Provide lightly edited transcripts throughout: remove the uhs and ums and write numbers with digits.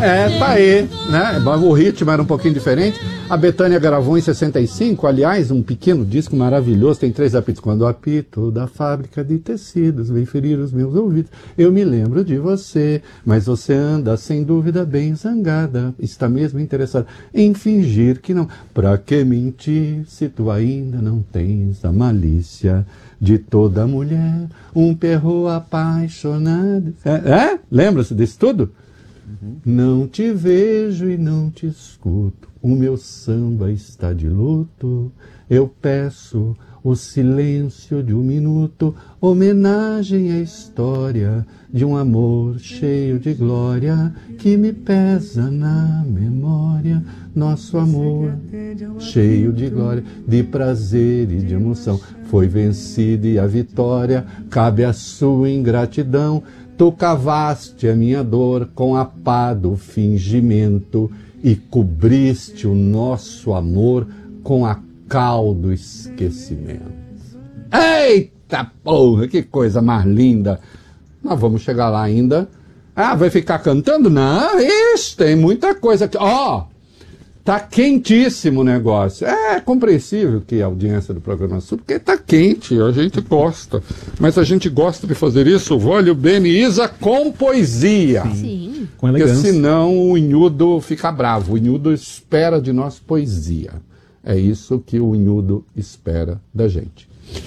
Tá aí, né? O ritmo era um pouquinho diferente. A Bethânia gravou em 65, aliás, um pequeno disco maravilhoso, tem 3 apitos. Quando o apito da fábrica de tecidos vem ferir os meus ouvidos, eu me lembro de você, mas você anda sem dúvida bem zangada, está mesmo interessada em fingir que não. Pra que mentir se tu ainda não tens a malícia de toda mulher, um perro apaixonado. Lembra-se disso tudo? Não te vejo e não te escuto, o meu samba está de luto, eu peço o silêncio de um minuto, homenagem à história de um amor cheio de glória, que me pesa na memória, nosso amor cheio de glória, de prazer e de emoção, foi vencida e a vitória cabe à sua ingratidão. Tu cavaste a minha dor com a pá do fingimento e cobriste o nosso amor com a cal do esquecimento. Eita porra, que coisa mais linda! Nós vamos chegar lá ainda. Vai ficar cantando? Não, tem muita coisa aqui. Tá quentíssimo o negócio. É compreensível que a audiência do programa Sul, porque tá quente, a gente gosta. Mas a gente gosta de fazer isso, Vólio Bene e Isa, com poesia. Sim. Com elegância. Porque senão o Inhudo fica bravo. O Inhudo espera de nós poesia. É isso que o Inhudo espera da gente.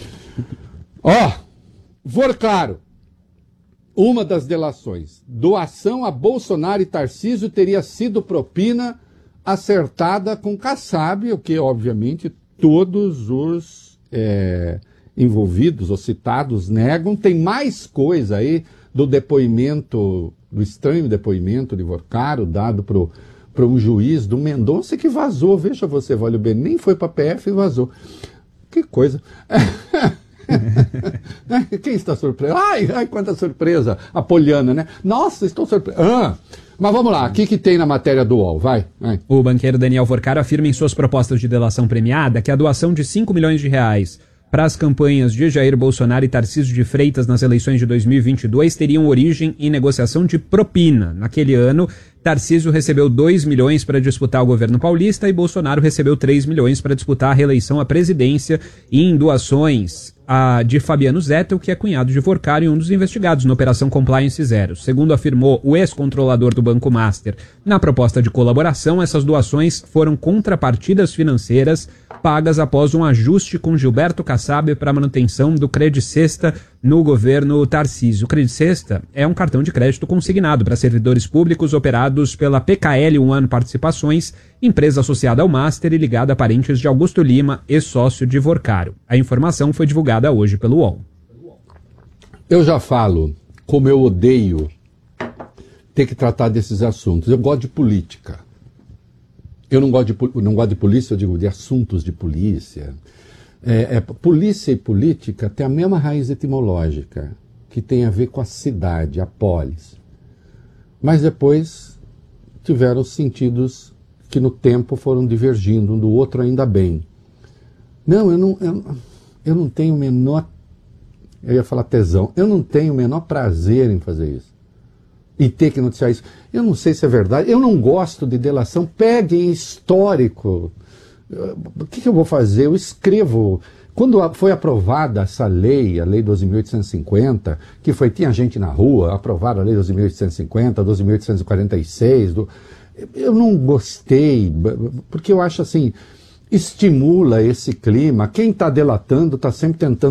Vorcaro. Uma das delações. Doação a Bolsonaro e Tarcísio teria sido propina acertada com Kassab, o que, obviamente, todos os envolvidos ou citados negam. Tem mais coisa aí do depoimento, do estranho depoimento de Vorcaro, dado para um juiz do Mendonça, que vazou. Veja você, Vólio Bene, nem foi para a PF e vazou. Que coisa. Quem está surpreso? Ai, quanta surpresa. A Poliana, né? Nossa, estou surpreso. Mas vamos lá, o que tem na matéria do UOL? Vai. O banqueiro Daniel Vorcaro afirma em suas propostas de delação premiada que a doação de R$5 milhões para as campanhas de Jair Bolsonaro e Tarcísio de Freitas nas eleições de 2022 teriam origem em negociação de propina. Naquele ano, Tarcísio recebeu 2 milhões para disputar o governo paulista e Bolsonaro recebeu 3 milhões para disputar a reeleição à presidência, e em doações de Fabiano Zettel, que é cunhado de Vorcaro e um dos investigados na Operação Compliance Zero. Segundo afirmou o ex-controlador do Banco Master, na proposta de colaboração, essas doações foram contrapartidas financeiras pagas após um ajuste com Gilberto Kassab para a manutenção do Credicesta no governo Tarcísio. O Credicesta é um cartão de crédito consignado para servidores públicos operados pela PKL One Participações, empresa associada ao Master e ligada a parentes de Augusto Lima, ex-sócio de Vorcaro. A informação foi divulgada hoje pelo UOL. Eu já falo como eu odeio ter que tratar desses assuntos. Eu gosto de política. Eu não gosto de polícia, eu digo de assuntos de polícia. Polícia e política têm a mesma raiz etimológica, que tem a ver com a cidade, a polis. Mas depois tiveram sentidos que no tempo foram divergindo um do outro, ainda bem. Não, eu não tenho o menor, eu ia falar tesão, eu não tenho o menor prazer em fazer isso. E ter que noticiar isso. Eu não sei se é verdade, eu não gosto de delação. Peguem histórico. O que eu vou fazer? Eu escrevo. Quando foi aprovada essa lei, a Lei 12.850, que tinha gente na rua, aprovaram a Lei 12.850, 12.846, eu não gostei, porque eu acho assim, estimula esse clima. Quem está delatando está sempre tentando